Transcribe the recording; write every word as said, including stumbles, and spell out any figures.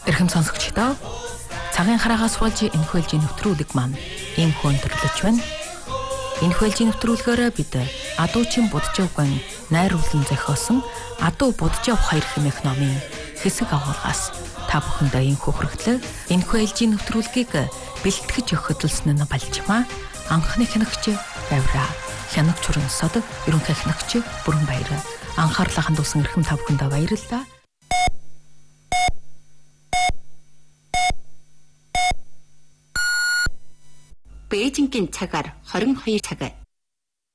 Эрхэм сонсогчдоо цагийн хараагаас болж энэхүү ээлжийн нэвтрүүлэг маань ийм хөндөрлөж байна. Энэхүү ээлжийн нэвтрүүлгээр бид Адуучийн Буджавган найруулан зохиосон Адуу Буджав хоёр хэмээх номын хэсэг агуулгаас та бүхэндээ ийм хөхрөгдлөө энэхүү ээлжийн нэвтрүүлгийг бэлтгэж хөтөлсөн нь Балжмаа, анхны хянагч Авра, хянагч Урансод, ерөнхий хянагч Бүрэнбаяр. Анхаарлаа хандуулсан эрхэм та бүхэндээ баярлалаа. Бээжингийн цагаар хорин хоёр цаг